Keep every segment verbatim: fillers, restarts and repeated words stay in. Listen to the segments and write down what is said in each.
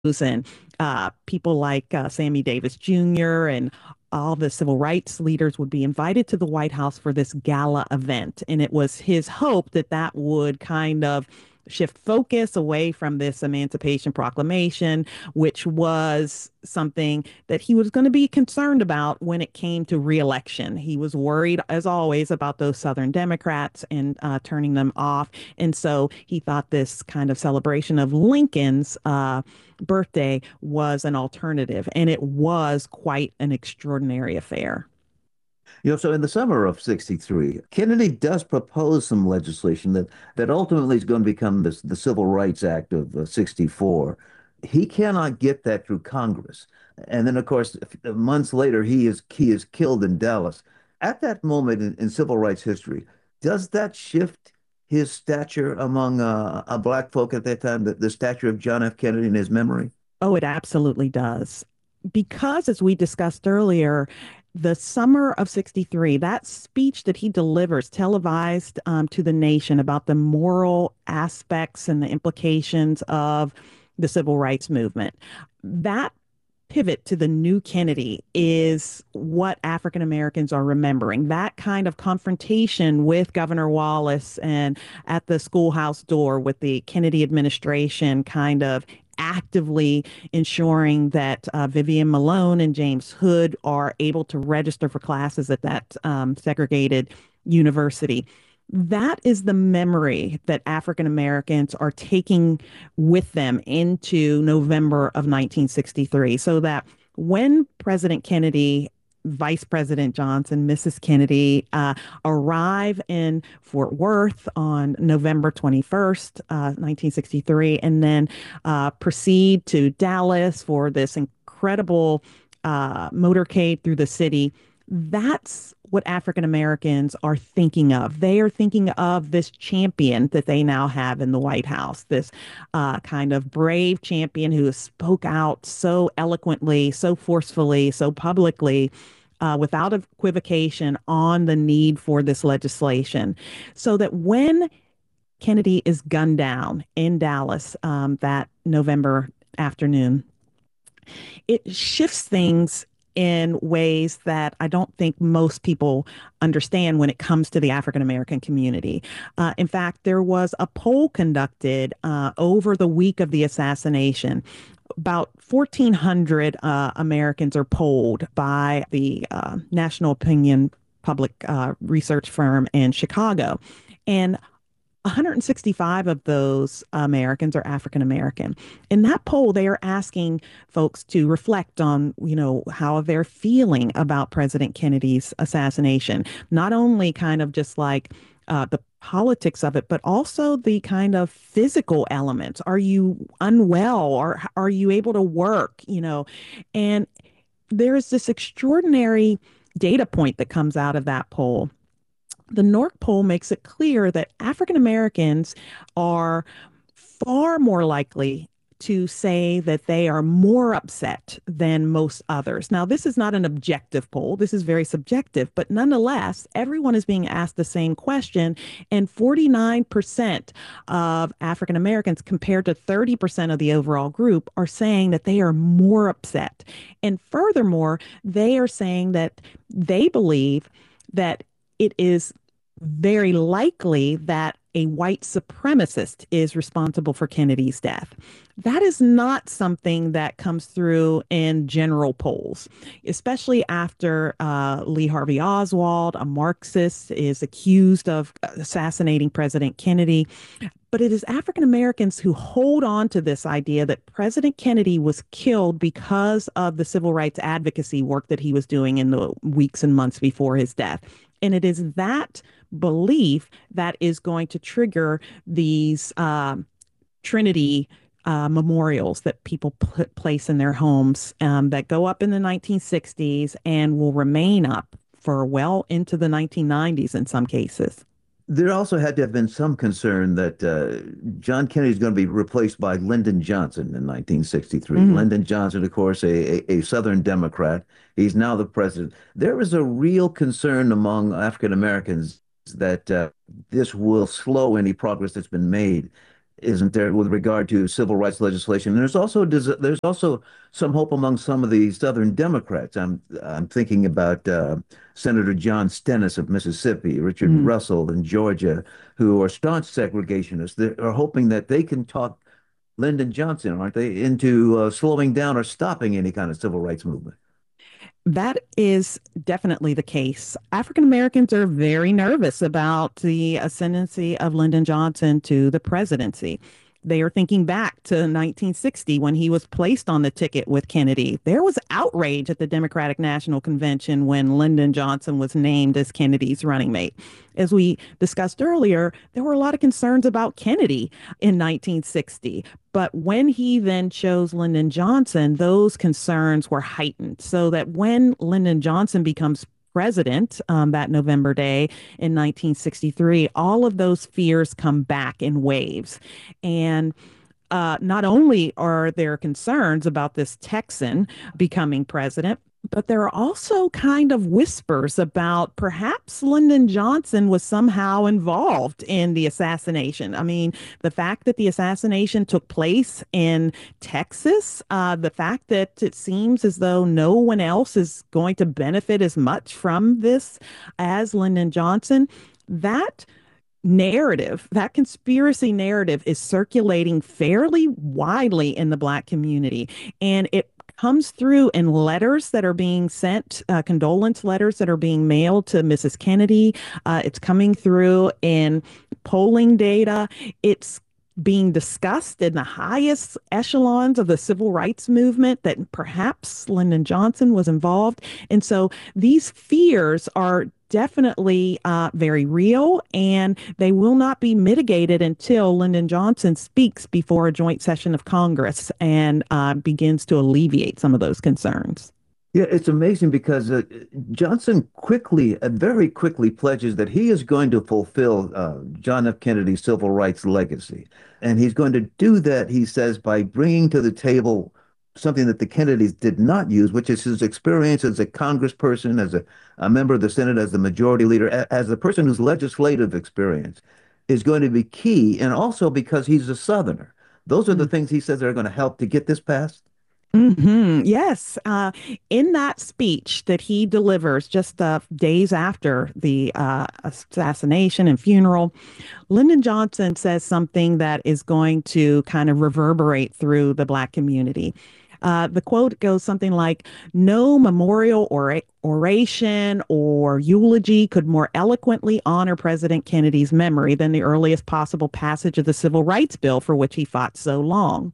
and uh, people like uh, Sammy Davis Junior and all the civil rights leaders would be invited to the White House for this gala event. And it was his hope that that would kind of shift focus away from this Emancipation Proclamation, which was something that he was going to be concerned about when it came to reelection. He was worried, as always, about those Southern Democrats and uh, turning them off. And so he thought this kind of celebration of Lincoln's uh, birthday was an alternative, and it was quite an extraordinary affair. You know, so in the summer of sixty-three, Kennedy does propose some legislation that that ultimately is going to become this, the Civil Rights Act of uh, sixty-four. He cannot get that through Congress. And then, of course, months later, he is he is killed in Dallas. At that moment in, in civil rights history, does that shift his stature among uh, uh, black folk at that time, the, the stature of John F. Kennedy in his memory? Oh, it absolutely does. Because, as we discussed earlier, the summer of sixty-three, that speech that he delivers, televised um, to the nation about the moral aspects and the implications of the civil rights movement, that pivot to the new Kennedy is what African Americans are remembering. That kind of confrontation with Governor Wallace and at the schoolhouse door with the Kennedy administration kind of actively ensuring that uh, Vivian Malone and James Hood are able to register for classes at that um, segregated university. That is the memory that African Americans are taking with them into November of nineteen sixty-three. So that when President Kennedy, Vice President Johnson, Missus Kennedy uh, arrive in Fort Worth on November twenty-first, uh, nineteen sixty-three, and then uh, proceed to Dallas for this incredible uh, motorcade through the city. That's what African Americans are thinking of. They are thinking of this champion that they now have in the White House, this uh, kind of brave champion who spoke out so eloquently, so forcefully, so publicly. Uh, without equivocation on the need for this legislation. So that when Kennedy is gunned down in Dallas um, that November afternoon, it shifts things in ways that I don't think most people understand when it comes to the African American community. Uh, in fact, there was a poll conducted uh, over the week of the assassination. About fourteen hundred uh, Americans are polled by the uh, National Opinion Public uh, Research firm in Chicago. And one hundred sixty-five of those Americans are African American. In that poll, they are asking folks to reflect on, you know, how they're feeling about President Kennedy's assassination. Not only kind of just like uh, the politics of it, but also the kind of physical elements. Are you unwell, or are you able to work? You know, and there's this extraordinary data point that comes out of that poll. The North Pole makes it clear that African Americans are far more likely to say that they are more upset than most others. Now, this is not an objective poll. This is very subjective, but nonetheless, everyone is being asked the same question. And forty-nine percent of African Americans, compared to thirty percent of the overall group, are saying that they are more upset. And furthermore, they are saying that they believe that it is very likely that a white supremacist is responsible for Kennedy's death. That is not something that comes through in general polls, especially after uh, Lee Harvey Oswald, a Marxist, is accused of assassinating President Kennedy. But it is African Americans who hold on to this idea that President Kennedy was killed because of the civil rights advocacy work that he was doing in the weeks and months before his death. And it is that belief that is going to trigger these uh, Trinity uh, memorials that people put place in their homes um, that go up in the nineteen sixties and will remain up for well into the nineteen nineties in some cases. There also had to have been some concern that uh, John Kennedy is going to be replaced by Lyndon Johnson in nineteen sixty-three. Mhm. Lyndon Johnson, of course, a, a, a Southern Democrat. He's now the president. There is a real concern among African Americans that uh, this will slow any progress that's been made. isn't there, with regard to civil rights legislation? And there's also there's also some hope among some of the Southern Democrats. I'm I'm thinking about uh, Senator John Stennis of Mississippi, Richard Mm. Russell in Georgia, who are staunch segregationists. They are hoping that they can talk Lyndon Johnson, aren't they, into uh, slowing down or stopping any kind of civil rights movement. That is definitely the case. African Americans are very nervous about the ascendancy of Lyndon Johnson to the presidency. They are thinking back to nineteen sixty when he was placed on the ticket with Kennedy. There was outrage at the Democratic National Convention when Lyndon Johnson was named as Kennedy's running mate. As we discussed earlier, there were a lot of concerns about Kennedy in nineteen sixty. But when he then chose Lyndon Johnson, those concerns were heightened. So that when Lyndon Johnson becomes president um, that November day in nineteen sixty-three, all of those fears come back in waves. And uh, not only are there concerns about this Texan becoming president, but there are also kind of whispers about perhaps Lyndon Johnson was somehow involved in the assassination. I mean, the fact that the assassination took place in Texas, uh, the fact that it seems as though no one else is going to benefit as much from this as Lyndon Johnson, that narrative, that conspiracy narrative is circulating fairly widely in the Black community. And it comes through in letters that are being sent, uh, condolence letters that are being mailed to Missus Kennedy. Uh, it's coming through in polling data. It's being discussed in the highest echelons of the civil rights movement that perhaps Lyndon Johnson was involved. And so these fears are definitely uh, very real, and they will not be mitigated until Lyndon Johnson speaks before a joint session of Congress and uh, begins to alleviate some of those concerns. Yeah, it's amazing because uh, Johnson quickly, uh, very quickly pledges that he is going to fulfill uh, John F. Kennedy's civil rights legacy. And he's going to do that, he says, by bringing to the table something that the Kennedys did not use, which is his experience as a congressperson, as a, a member of the Senate, as the majority leader, a- as a person whose legislative experience is going to be key. And also because he's a Southerner. Those are the things he says that are going to help to get this passed. Hmm. Yes. Uh, in that speech that he delivers just uh, days after the uh, assassination and funeral, Lyndon Johnson says something that is going to kind of reverberate through the Black community. Uh, the quote goes something like, "No memorial or oration or eulogy could more eloquently honor President Kennedy's memory than the earliest possible passage of the Civil Rights Bill for which he fought so long."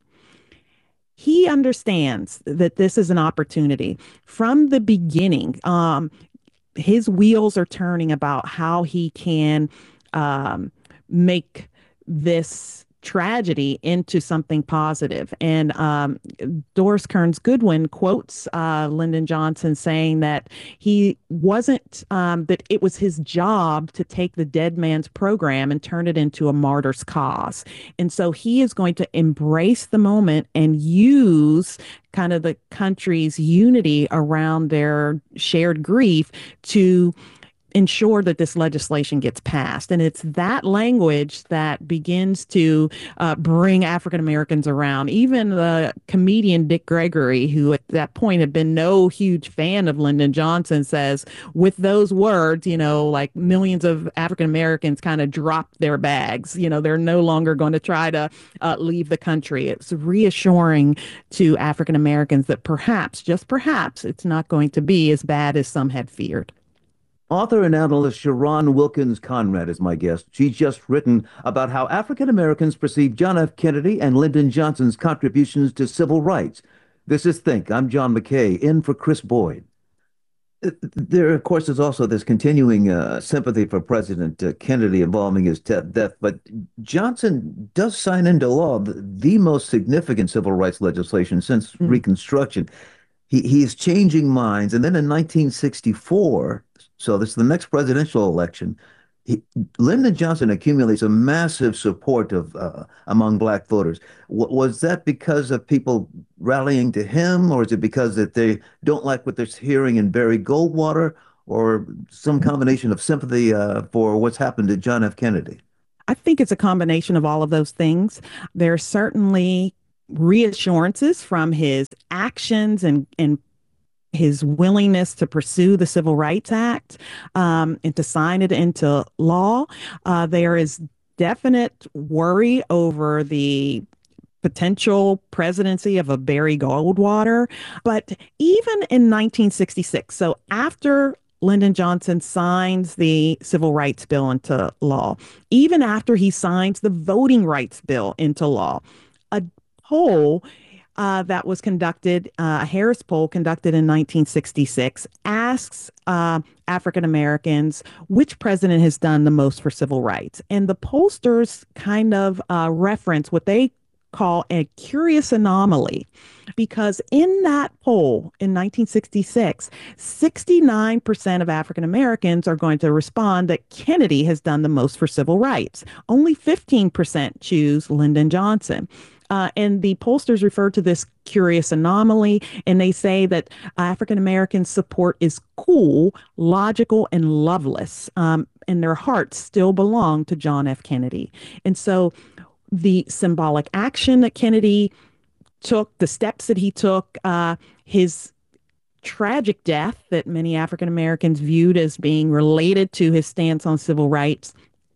He understands that this is an opportunity from the beginning. Um, his wheels are turning about how he can um, make this tragedy into something positive. And um, Doris Kearns Goodwin quotes uh, Lyndon Johnson saying that he wasn't, um, that it was his job to take the dead man's program and turn it into a martyr's cause. And so he is going to embrace the moment and use kind of the country's unity around their shared grief to ensure that this legislation gets passed. And it's that language that begins to uh, bring African Americans around. Even the comedian Dick Gregory, who at that point had been no huge fan of Lyndon Johnson, says, with those words, you know, like millions of African Americans kind of dropped their bags. You know, they're no longer going to try to uh, leave the country. It's reassuring to African Americans that perhaps, just perhaps, it's not going to be as bad as some had feared. Author and analyst Sharon Wilkins Conrad is my guest. She's just written about how African Americans perceive John F. Kennedy and Lyndon Johnson's contributions to civil rights. This is Think. I'm John McKay, in for Chris Boyd. Uh, There, of course, is also this continuing uh, sympathy for President uh, Kennedy involving his te- death, but Johnson does sign into law the, the most significant civil rights legislation since Mm. Reconstruction. He he's changing minds. And then in nineteen sixty-four, so this is the next presidential election, he, Lyndon Johnson accumulates a massive support of uh, among black voters. W was that because of people rallying to him, or is it because that they don't like what they're hearing in Barry Goldwater, or some combination of sympathy uh, for what's happened to John F. Kennedy? I think it's a combination of all of those things. There's certainly reassurances from his actions and, and his willingness to pursue the Civil Rights Act um, and to sign it into law. Uh, there is definite worry over the potential presidency of a Barry Goldwater. But even in nineteen sixty-six, so after Lyndon Johnson signs the Civil Rights Bill into law, even after he signs the Voting Rights Bill into law, a poll uh, that was conducted, uh, a Harris poll conducted in nineteen sixty-six, asks uh, African Americans which president has done the most for civil rights. And the pollsters kind of uh, reference what they call a curious anomaly, because in that poll in nineteen sixty-six, sixty-nine percent of African Americans are going to respond that Kennedy has done the most for civil rights. Only fifteen percent choose Lyndon Johnson. Uh, and the pollsters refer to this curious anomaly, and they say that African American support is cool, logical, and loveless, um, and their hearts still belong to John F. Kennedy. And so the symbolic action that Kennedy took, the steps that he took, uh, his tragic death that many African Americans viewed as being related to his stance on civil rights,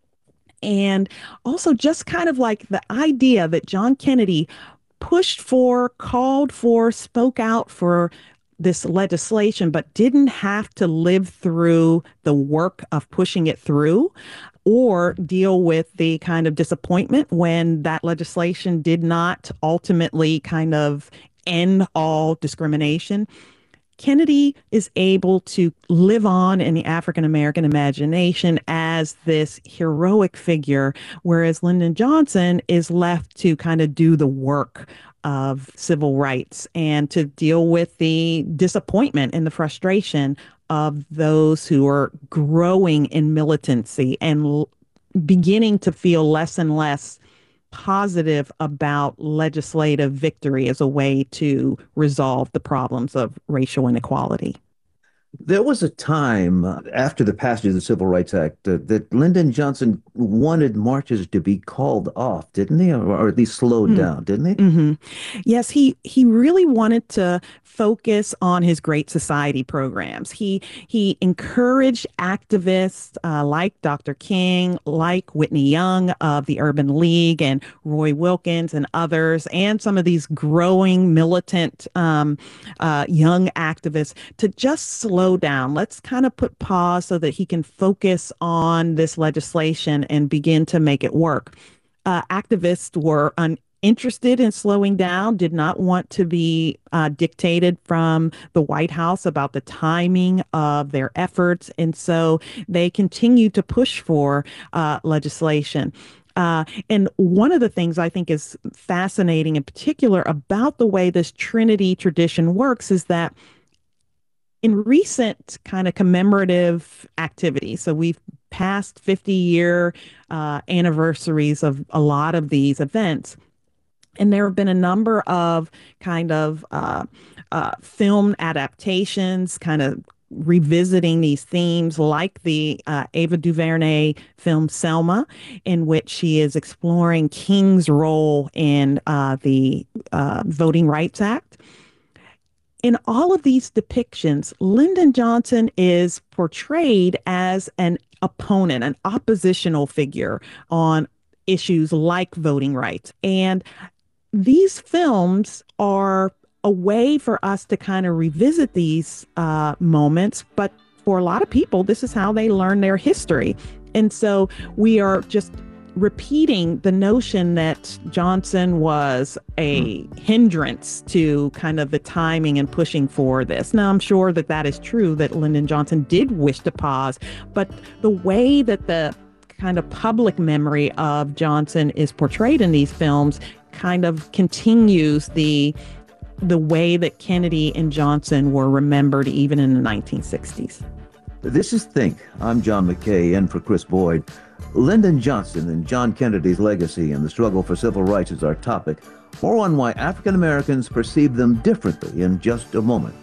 and also just kind of like the idea that John Kennedy pushed for, called for, spoke out for this legislation, but didn't have to live through the work of pushing it through or deal with the kind of disappointment when that legislation did not ultimately kind of end all discrimination. Kennedy is able to live on in the African American imagination as this heroic figure, whereas Lyndon Johnson is left to kind of do the work of civil rights and to deal with the disappointment and the frustration of those who are growing in militancy and l- beginning to feel less and less positive about legislative victory as a way to resolve the problems of racial inequality. There was a time uh, after the passage of the Civil Rights Act uh, that Lyndon Johnson wanted marches to be called off, didn't he? Or, or at least slowed Mm. down, didn't he? hmm Yes, he he really wanted to focus on his Great Society programs. He he encouraged activists uh, like Doctor King, like Whitney Young of the Urban League, and Roy Wilkins and others, and some of these growing militant um, uh, young activists to just slow down. Let's kind of put pause so that he can focus on this legislation and begin to make it work. Uh, activists were un- interested in slowing down, did not want to be uh, dictated from the White House about the timing of their efforts. And so they continue to push for uh, legislation. Uh, and one of the things I think is fascinating in particular about the way this Trinity tradition works is that in recent kind of commemorative activities, so we've passed fifty year uh, anniversaries of a lot of these events. And there have been a number of kind of uh, uh, film adaptations, kind of revisiting these themes, like the uh, Ava DuVernay film Selma, in which she is exploring King's role in uh, the uh, Voting Rights Act. In all of these depictions, Lyndon Johnson is portrayed as an opponent, an oppositional figure on issues like voting rights. And these films are a way for us to kind of revisit these uh, moments, but for a lot of people, this is how they learn their history. And so we are just repeating the notion that Johnson was a hindrance to kind of the timing and pushing for this. Now, I'm sure that that is true, that Lyndon Johnson did wish to pause, but the way that the kind of public memory of Johnson is portrayed in these films kind of continues the the way that Kennedy and Johnson were remembered even in the nineteen sixties. This is Think. I'm John McKay, in for Chris Boyd. Lyndon Johnson and John Kennedy's legacy and the struggle for civil rights is our topic. More on why African Americans perceive them differently in just a moment.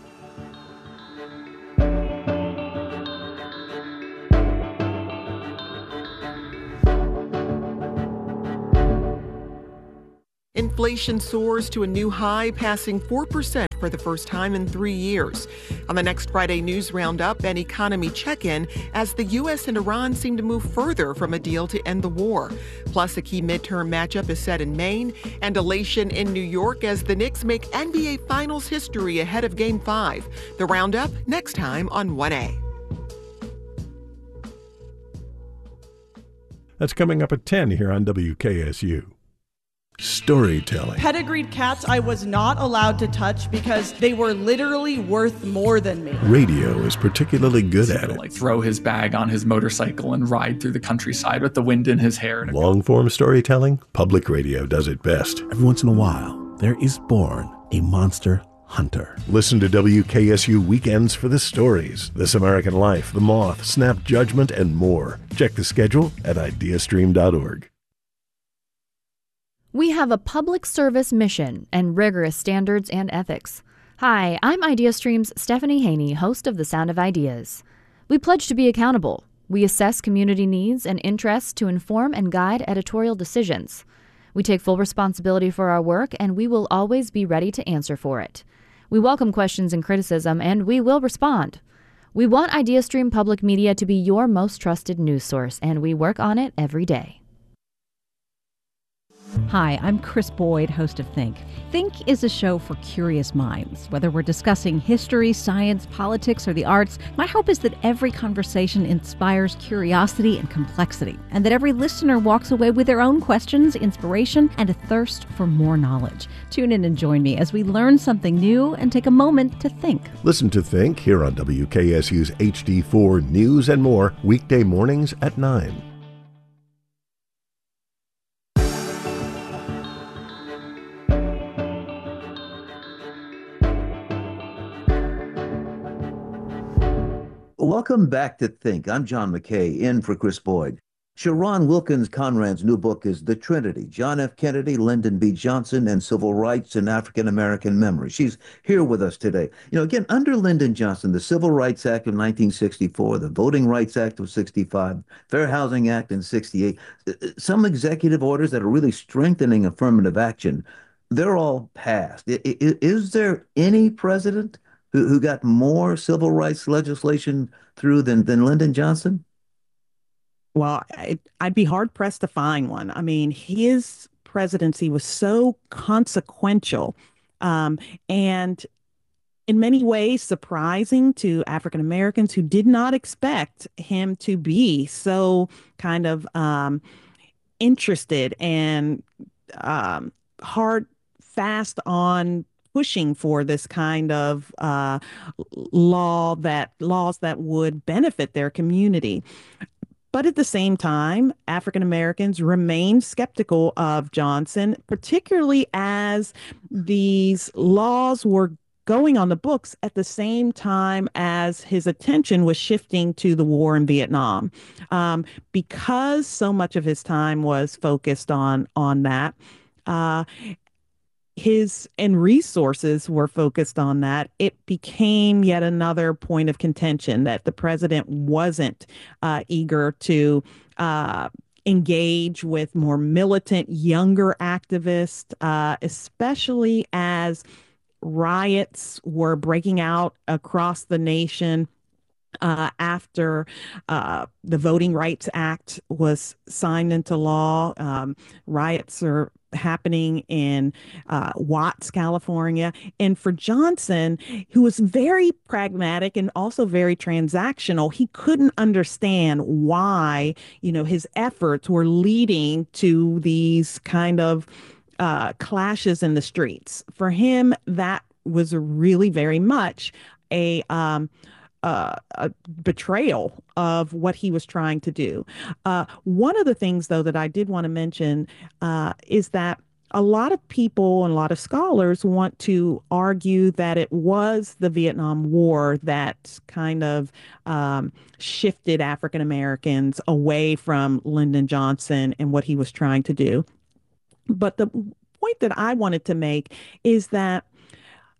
inflation soars to a new high, passing four percent for the first time in three years. On the next Friday News Roundup and Economy Check-In, as the U S and Iran seem to move further from a deal to end the war. Plus, a key midterm matchup is set in Maine, and elation in New York as the Knicks make N B A Finals history ahead of Game five. The Roundup next time on one A. That's coming up at ten here on W K S U. Storytelling. Pedigreed cats I was not allowed to touch because they were literally worth more than me. Radio is particularly good at to, it. Like throw his bag on his motorcycle and ride through the countryside with the wind in his hair. Long-form storytelling, public radio does it best. Every once in a while, there is born a monster hunter. Listen to W K S U Weekends for the stories, This American Life, The Moth, Snap Judgment, and more. Check the schedule at ideastream dot org. We have a public service mission and rigorous standards and ethics. Hi, I'm IdeaStream's Stephanie Haney, host of The Sound of Ideas. We pledge to be accountable. We assess community needs and interests to inform and guide editorial decisions. We take full responsibility for our work, and we will always be ready to answer for it. We welcome questions and criticism, and we will respond. We want IdeaStream Public Media to be your most trusted news source, and we work on it every day. Hi, I'm Chris Boyd, host of Think. Think is a show for curious minds. Whether we're discussing history, science, politics, or the arts, my hope is that every conversation inspires curiosity and complexity, and that every listener walks away with their own questions, inspiration, and a thirst for more knowledge. Tune in and join me as we learn something new and take a moment to think. Listen to Think here on W K S U's H D four News and More, weekday mornings at nine. Welcome back to Think. I'm John McKay, in for Chris Boyd. Sharon Wilkins Conrad's new book is The Trinity, John F. Kennedy, Lyndon B. Johnson, and Civil Rights and African-American Memory. She's here with us today. You know, again, under Lyndon Johnson, the Civil Rights Act of nineteen sixty-four, the Voting Rights Act of sixty-five, Fair Housing Act in sixty-eight, some executive orders that are really strengthening affirmative action, they're all passed. Is there any president who, who got more civil rights legislation through than, than Lyndon Johnson? Well, I, I'd be hard pressed to find one. I mean, his presidency was so consequential, um, and in many ways surprising to African Americans who did not expect him to be so kind of um, interested and um, hard, fast on pushing for this kind of uh, law that laws that would benefit their community. But at the same time, African Americans remained skeptical of Johnson, particularly as these laws were going on the books at the same time as his attention was shifting to the war in Vietnam. Um, because so much of his time was focused on, on that, uh, his and resources were focused on that, it became yet another point of contention that the president wasn't uh, eager to uh, engage with more militant, younger activists, uh, especially as riots were breaking out across the nation. Uh, after uh, the Voting Rights Act was signed into law, um, riots are happening in uh, Watts, California. And for Johnson, who was very pragmatic and also very transactional, he couldn't understand why, you know, his efforts were leading to these kind of uh, clashes in the streets. For him, that was really very much a um, Uh, a betrayal of what he was trying to do. Uh, one of the things, though, that I did want to mention uh, is that a lot of people and a lot of scholars want to argue that it was the Vietnam War that kind of um, shifted African Americans away from Lyndon Johnson and what he was trying to do. But the point that I wanted to make is that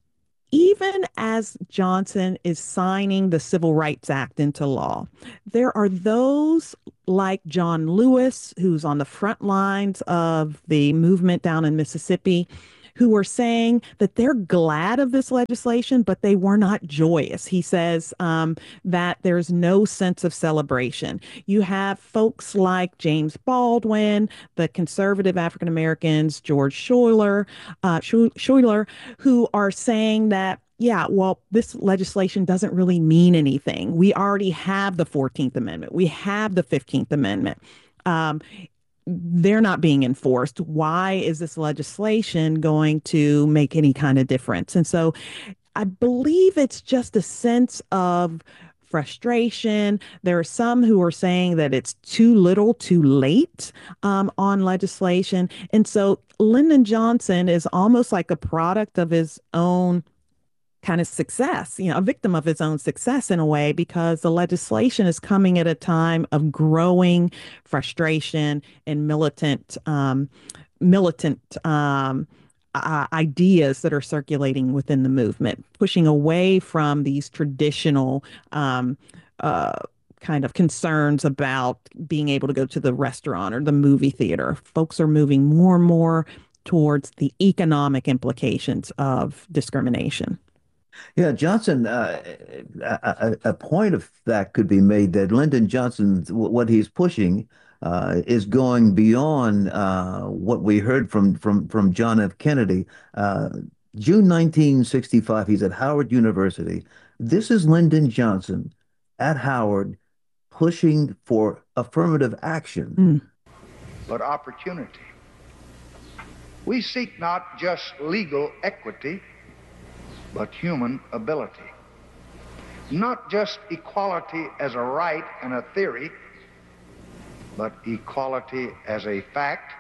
even as Johnson is signing the Civil Rights Act into law, there are those like John Lewis, who's on the front lines of the movement down in Mississippi, who are saying that they're glad of this legislation, but they were not joyous. He says um, that there's no sense of celebration. You have folks like James Baldwin, the conservative African Americans, George Schuyler, uh, Schuyler, who are saying that, yeah, well, this legislation doesn't really mean anything. We already have the fourteenth Amendment. We have the fifteenth Amendment. Um, they're not being enforced. Why is this legislation going to make any kind of difference? And so I believe it's just a sense of frustration. There are some who are saying that it's too little, too late um, on legislation. And so Lyndon Johnson is almost like a product of his own kind of success, you know, a victim of his own success in a way, because the legislation is coming at a time of growing frustration and militant, um, militant um, uh, ideas that are circulating within the movement, pushing away from these traditional um, uh, kind of concerns about being able to go to the restaurant or the movie theater. Folks are moving more and more towards the economic implications of discrimination. Yeah, Johnson, uh, a, a point of that could be made that Lyndon Johnson, what he's pushing, uh, is going beyond uh, what we heard from from from John F. Kennedy. Uh, June nineteen sixty-five, he's at Howard University. This is Lyndon Johnson at Howard pushing for affirmative action. Mm. But opportunity. We seek not just legal equity, but human ability. Not just equality as a right and a theory, but equality as a fact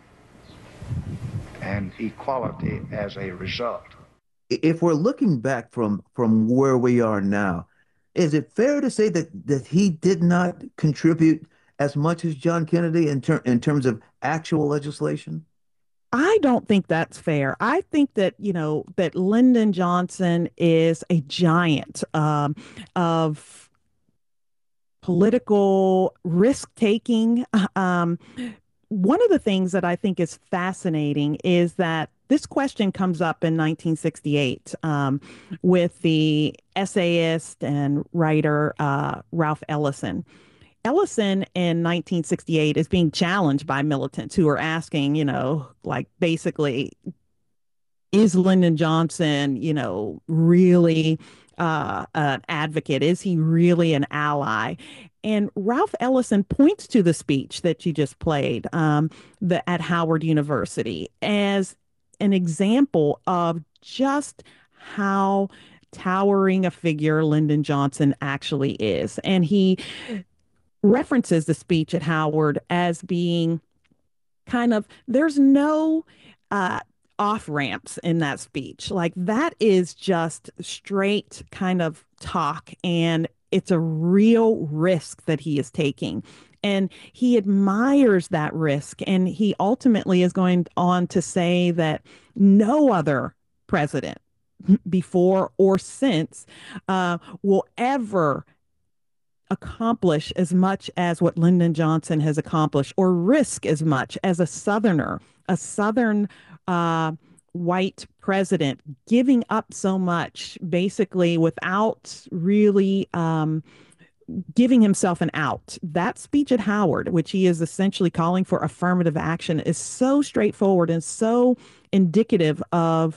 and equality as a result. If we're looking back from, from where we are now, is it fair to say that, that he did not contribute as much as John Kennedy in, ter in terms of actual legislation? I don't think that's fair. I think that, you know, that Lyndon Johnson is a giant um, of political risk-taking. Um, one of the things that I think is fascinating is that this question comes up in nineteen sixty-eight um, with the essayist and writer uh, Ralph Ellison. Ellison in nineteen sixty-eight is being challenged by militants who are asking, you know, like basically, is Lyndon Johnson, you know, really uh, an advocate? Is he really an ally? And Ralph Ellison points to the speech that you just played um, the, at Howard University as an example of just how towering a figure Lyndon Johnson actually is. And he references the speech at Howard as being kind of, there's no uh, off ramps in that speech. Like that is just straight kind of talk, and it's a real risk that he is taking. And he admires that risk. And he ultimately is going on to say that no other president before or since uh, will ever accomplish as much as what Lyndon Johnson has accomplished, or risk as much as a Southerner, a Southern uh, white president, giving up so much basically without really um, giving himself an out. That speech at Howard, which he is essentially calling for affirmative action, is so straightforward and so indicative of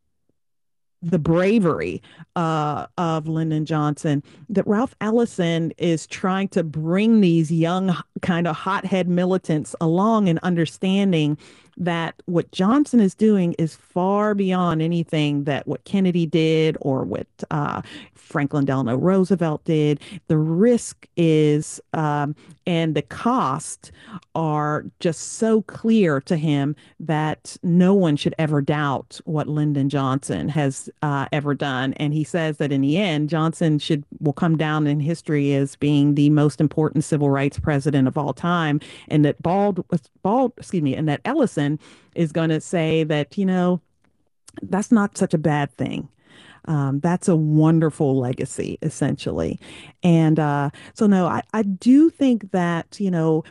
the bravery uh, of Lyndon Johnson, that Ralph Ellison is trying to bring these young kind of hothead militants along in understanding that what Johnson is doing is far beyond anything that what Kennedy did or what uh, Franklin Delano Roosevelt did. The risk is, um, and the cost are just so clear to him that no one should ever doubt what Lyndon Johnson has uh, ever done. And he says that in the end, Johnson should will come down in history as being the most important civil rights president of all time, and that Bald, Bald, excuse me, and that Ellison is going to say that, you know, that's not such a bad thing. Um, that's a wonderful legacy, essentially. And uh, so, no, I, I do think that, you know,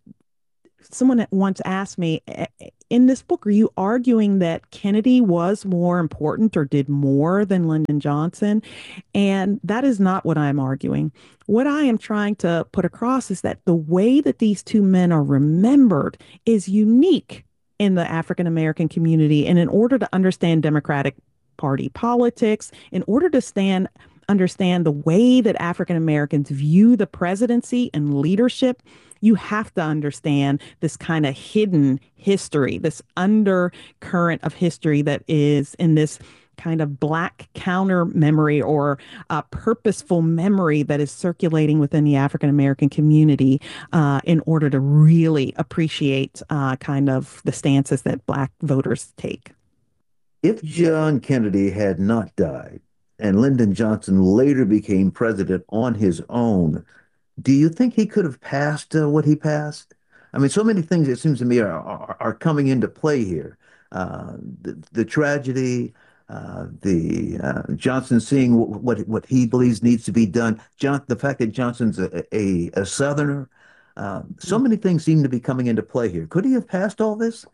someone once asked me, "Eh, eh, in this book, are you arguing that Kennedy was more important or did more than Lyndon Johnson?" And that is not what I'm arguing. What I am trying to put across is that the way that these two men are remembered is unique in the African American community. And in order to understand Democratic Party politics, in order to stand understand the way that African Americans view the presidency and leadership, you have to understand this kind of hidden history, this undercurrent of history that is in this kind of black counter memory or uh, purposeful memory that is circulating within the African American community uh, in order to really appreciate uh, kind of the stances that black voters take. If John Kennedy had not died and Lyndon Johnson later became president on his own, do you think he could have passed uh, what he passed? I mean, so many things, it seems to me, are, are, are coming into play here. Uh, the, the tragedy, uh, the uh, Johnson seeing what what he believes needs to be done, John, the fact that Johnson's a, a, a Southerner, uh, so many things seem to be coming into play here. Could he have passed all this?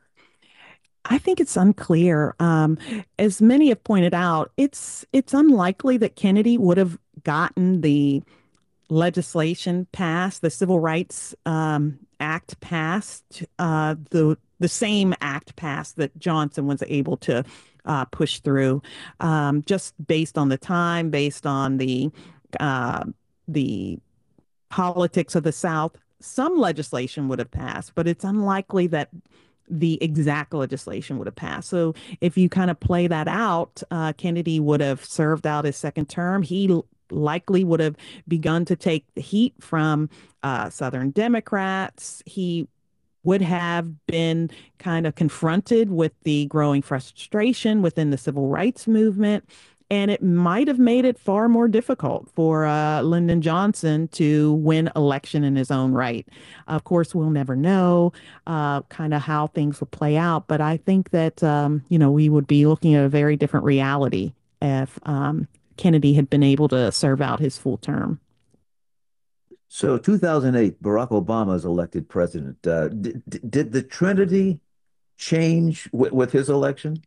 I think it's unclear. Um, as many have pointed out, it's it's unlikely that Kennedy would have gotten the legislation passed, the Civil Rights um, Act passed, uh, the the same act passed that Johnson was able to uh, push through, um, just based on the time, based on the uh, the politics of the South. Some legislation would have passed, but it's unlikely that the exact legislation would have passed. So if you kind of play that out, uh, Kennedy would have served out his second term. He likely would have begun to take the heat from uh, Southern Democrats. He would have been kind of confronted with the growing frustration within the civil rights movement. And it might have made it far more difficult for uh, Lyndon Johnson to win election in his own right. Of course, we'll never know uh, kind of how things will play out. But I think that, um, you know, we would be looking at a very different reality if um, Kennedy had been able to serve out his full term. So two thousand eight, Barack Obama is elected president. Uh, did, did the Trinity change w- with his election?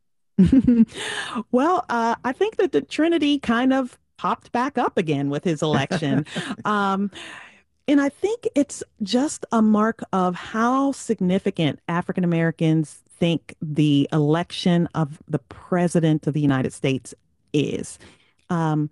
Well, uh, I think that the Trinity kind of popped back up again with his election. um, and I think it's just a mark of how significant African Americans think the election of the president of the United States is. Um,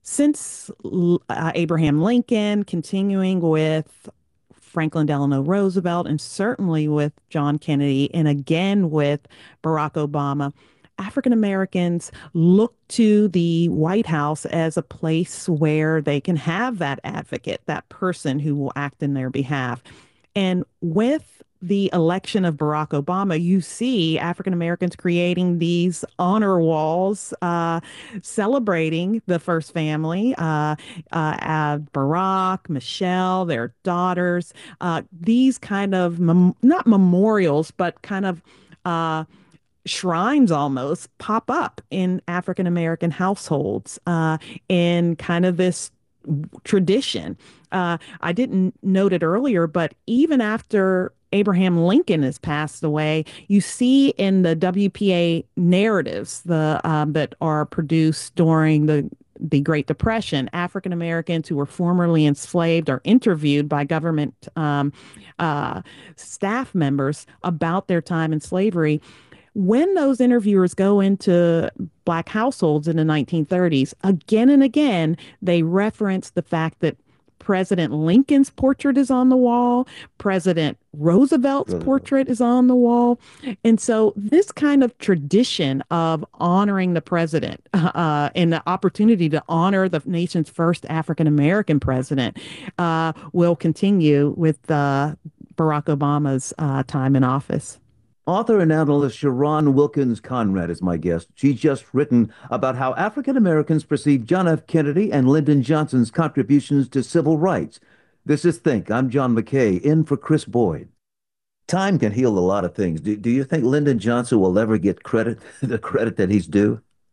since uh, Abraham Lincoln, continuing with Franklin Delano Roosevelt, and certainly with John Kennedy, and again with Barack Obama, African Americans look to the White House as a place where they can have that advocate, that person who will act in their behalf. And with the election of Barack Obama, you see African Americans creating these honor walls, uh, celebrating the first family, uh, uh, uh, Barack, Michelle, their daughters, uh, these kind of, mem- not memorials, but kind of uh, shrines almost pop up in African American households uh, in kind of this tradition. Uh, I didn't note it earlier, but even after Abraham Lincoln has passed away, you see in the W P A narratives the um, that are produced during the the Great Depression, African Americans who were formerly enslaved are interviewed by government um, uh, staff members about their time in slavery. When those interviewers go into Black households in the nineteen thirties, again and again, they reference the fact that President Lincoln's portrait is on the wall, President Roosevelt's Roosevelt. portrait is on the wall. And so this kind of tradition of honoring the president uh, and the opportunity to honor the nation's first African-American president uh, will continue with uh, Barack Obama's uh, time in office. Author and analyst Sharon Wilkins Conrad is my guest. She's just written about how African Americans perceive John F. Kennedy and Lyndon Johnson's contributions to civil rights. This is Think. I'm John McKay, in for Chris Boyd. Time can heal a lot of things. Do, do you think Lyndon Johnson will ever get credit, the credit that he's due?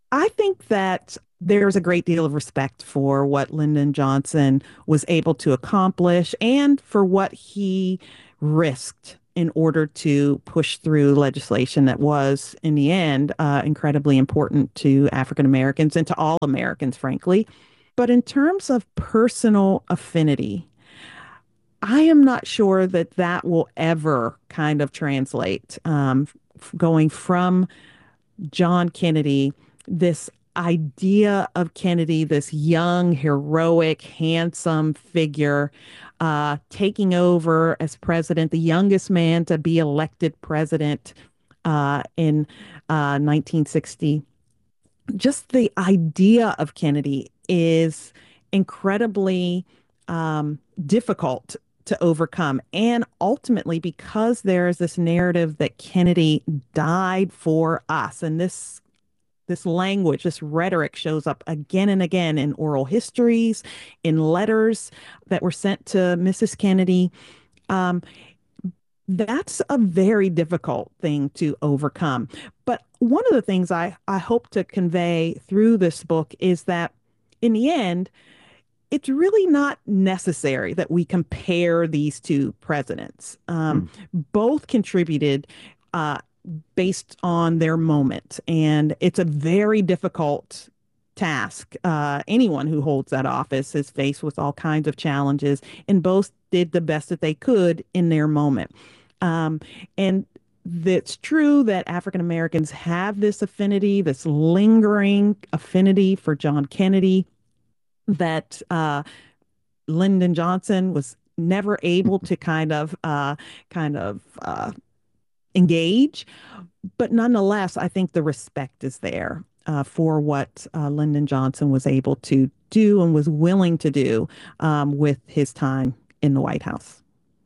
I think that there's a great deal of respect for what Lyndon Johnson was able to accomplish and for what he risked in order to push through legislation that was, in the end, uh, incredibly important to African Americans and to all Americans, frankly. But in terms of personal affinity, I am not sure that that will ever kind of translate. Um, f- going from John Kennedy, this idea of Kennedy, this young, heroic, handsome figure, uh, taking over as president, the youngest man to be elected president uh, in uh, nineteen sixty. Just the idea of Kennedy is incredibly um, difficult to overcome. And ultimately, because there is this narrative that Kennedy died for us, and this this language, this rhetoric shows up again and again in oral histories, in letters that were sent to Missus Kennedy. Um, that's a very difficult thing to overcome. But one of the things I, I hope to convey through this book is that in the end, it's really not necessary that we compare these two presidents. Um, mm. Both contributed uh, based on their moment. And it's a very difficult task. Uh, anyone who holds that office is faced with all kinds of challenges, and both did the best that they could in their moment. Um, and it's true that African Americans have this affinity, this lingering affinity for John Kennedy, that uh, Lyndon Johnson was never able to kind of, uh, kind of uh, engage. But nonetheless, I think the respect is there uh, for what uh, Lyndon Johnson was able to do and was willing to do um, with his time in the White House.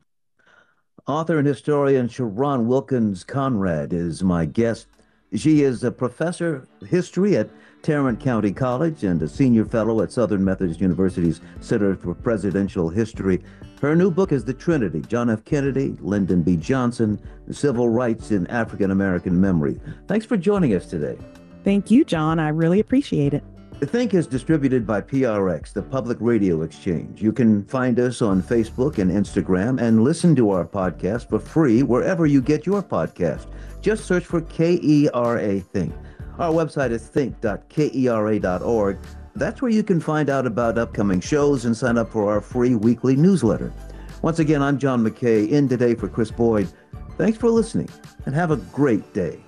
Author and historian Sharon Wilkins Conrad is my guest. She is a professor of history at Tarrant County College and a senior fellow at Southern Methodist University's Center for Presidential History. Her new book is The Trinity: John F. Kennedy, Lyndon B. Johnson, Civil Rights in African American Memory. Thanks for joining us today. Thank you, John. I really appreciate it. Think is distributed by P R X, the Public Radio Exchange. You can find us on Facebook and Instagram and listen to our podcast for free wherever you get your podcast. Just search for K E R A Think. Our website is think dot kera dot org. That's where you can find out about upcoming shows and sign up for our free weekly newsletter. Once again, I'm John McKay, in today for Chris Boyd. Thanks for listening, and have a great day.